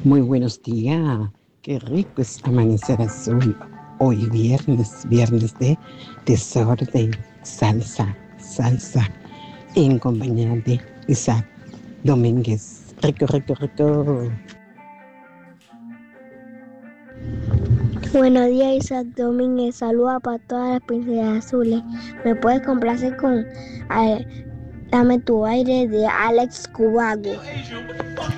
Muy buenos días. Qué rico es amanecer azul. Hoy viernes de desorden, salsa, en compañía de Isaac Domínguez. Rico, rico, rico. Buenos días, Isaac Domínguez. Saluda para todas las princesas azules. ¿Me puedes complacer con Dame tu aire de Alex Cubago?